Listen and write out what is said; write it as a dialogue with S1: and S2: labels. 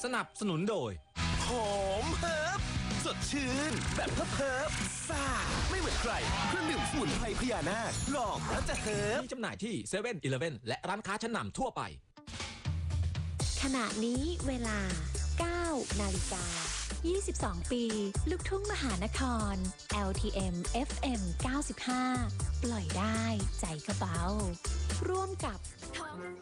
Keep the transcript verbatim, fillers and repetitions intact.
S1: สนับสนุนโดย
S2: หอมเฮิร์บสดชื่นแบบเฮิร์บเฮิร์บซ่าไม่เหมือนใครเครื่องดื่มสมุนไพรพญานาคลองแล้วจะเฮิร์บ
S1: มีจำหน่ายที่เซเว่นอีเลฟเว่นและร้านค้าชั้นนำทั่วไป
S3: ขณะนี้เวลา เก้า นาฬิกา ยี่สิบสอง ปี ลูกทุ่งมหานคร แอล ที เอ็ม เอฟ เอ็ม เก้าสิบห้า ปล่อยได้ใจกระเป๋าร่วมกับ